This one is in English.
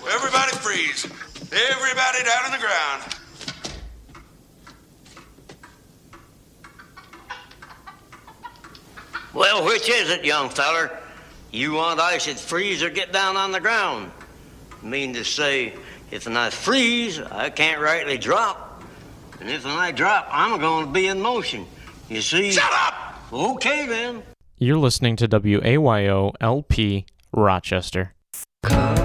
Everybody freeze. Everybody down on the ground. Well, which is it, young feller? You want I should freeze or get down on the ground? Mean to say, if I freeze, I can't rightly drop. And if I drop, I'm going to be in motion. You see? Shut up! Okay, then. You're listening to WAYO LP Rochester.